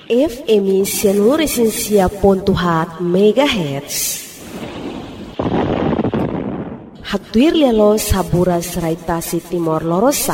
FM Sianuresensia Pontuhat MHz. Hatuir lelo sabura seraitasi Timor Lorosa.